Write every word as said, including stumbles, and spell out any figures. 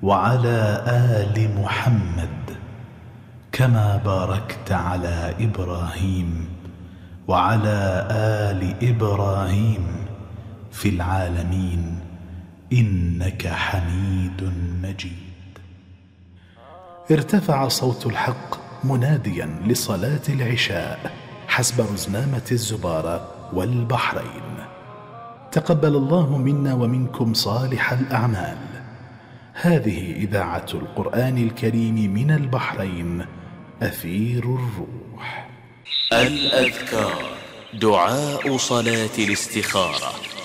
وعلى آل محمد كما باركت على إبراهيم وعلى آل إبراهيم في العالمين إنك حميد مجيد. ارتفع صوت الحق مناديا لصلاة العشاء حسب رزنامة الزبارة والبحرين. تقبل الله منا ومنكم صالح الأعمال. هذه إذاعة القرآن الكريم من البحرين، أثير الروح. الأذكار، دعاء صلاة الاستخارة.